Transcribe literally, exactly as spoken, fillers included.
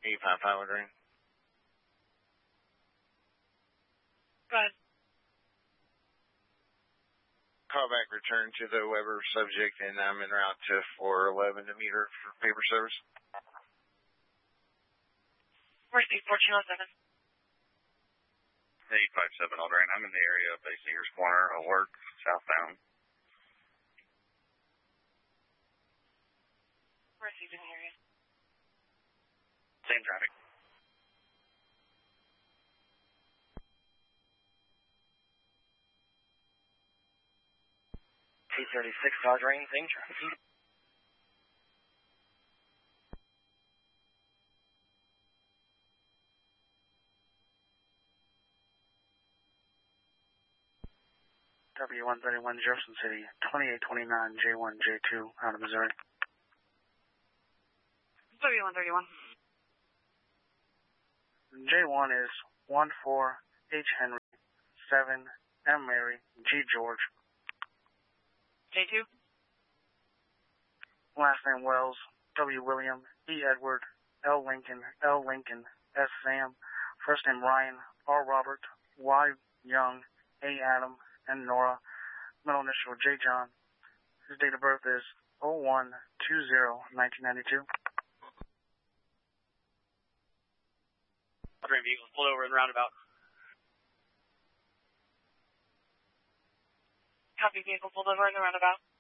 eight five five Lorraine. Go ahead. Callback return to the Weber subject, and I'm en route to four eleven to meet her for paper service. Receive fourteen oh seven. eight five seven Lorraine. I'm in the area of Bay Singers Corner, alert, southbound. Receiving area. Same traffic. T thirty-six Lorraine, same traffic. W one thirty-one Jefferson City, twenty-eight twenty-nine J one J two out of Missouri. W one thirty-one. J one is one four H Henry, seven M Mary, G George. J two. Last name Wells, W William, E Edward, L Lincoln, L Lincoln, S Sam. First name Ryan, R Robert, Y Young, A Adam, and Nora. Middle initial J John. His date of birth is oh one two oh nineteen ninety-two. Lorraine vehicles pulled over in the roundabout. Copy, vehicle pulled over in the roundabout.